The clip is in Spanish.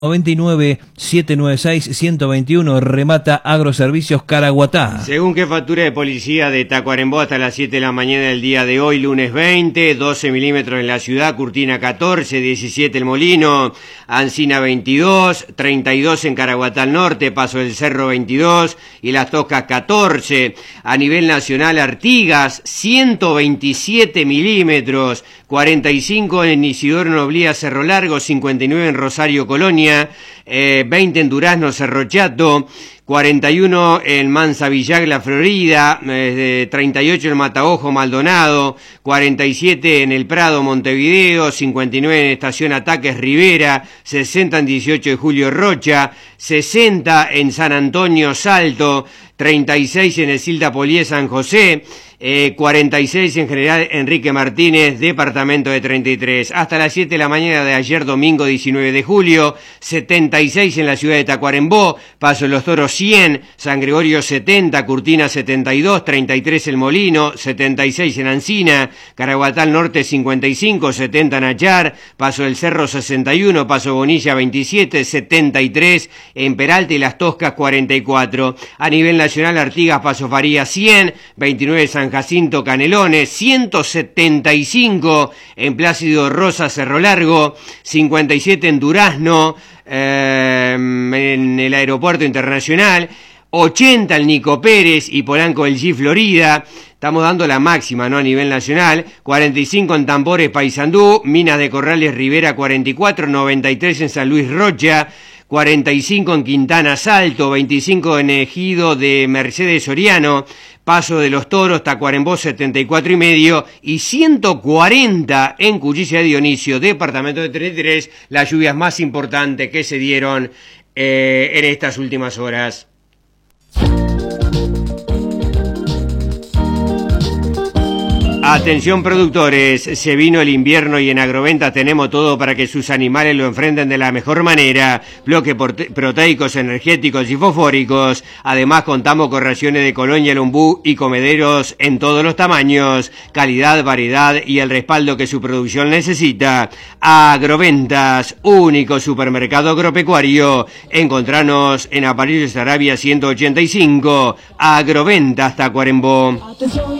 99-796-121, remata Agroservicios Caraguatá. Según jefatura de policía de Tacuarembó, hasta las 7 de la mañana del día de hoy, lunes 20, 12 milímetros en la ciudad, Curtina 14, 17 El Molino, Ancina 22, 32 en Caraguatá al norte, Paso del Cerro 22 y Las Toscas 14. A nivel nacional, Artigas 127 milímetros, 45 en Isidoro Noblía Cerro Largo, 59 en Rosario Colonia, 20 en Durazno Cerro Chato, 41 en Mansa Villagla Florida, 38 en Mataojo Maldonado, 47 en El Prado Montevideo, 59 en Estación Ataques Rivera, 60 en 18 de Julio Rocha, 60 en San Antonio Salto, 36 en Esilda Polié San José, 46 en General Enrique Martínez, departamento de 33. Hasta las 7 de la mañana de ayer, domingo 19 de julio, 76 en la ciudad de Tacuarembó, Paso de los Toros 100, San Gregorio 70, Curtina 72, 33 El Molino, 76 en Ancina, Caraguatá al norte 55, 70 en Achar, Paso del Cerro 61, Paso Bonilla 27, 73 en Peralta y Las Toscas 44. A nivel nacional, Artigas, Paso Faría 100, 29 San Jacinto Canelones, 175 en Plácido Rosa Cerro Largo, 57 en Durazno, en el aeropuerto internacional, 80 en Nico Pérez y Polanco del G Florida. Estamos dando la máxima, ¿no? A nivel nacional, 45 en Tambores Paysandú, Minas de Corrales Rivera 44, 93 en San Luis Rocha, 45 en Quintana Salto, 25 en Ejido de Mercedes Soriano, Paso de los Toros, Tacuarembó 74 y medio y 140 en Cuchilla de Dionisio, departamento de 33, las lluvias más importantes que se dieron en estas últimas horas. Atención productores, se vino el invierno y en Agroventas tenemos todo para que sus animales lo enfrenten de la mejor manera. Bloques proteicos, energéticos y fosfóricos. Además contamos con raciones de colonia, lumbú y comederos en todos los tamaños. Calidad, variedad y el respaldo que su producción necesita. Agroventas, único supermercado agropecuario. Encontranos en Aparicio Sarabia 185. Agroventas Tacuarembó.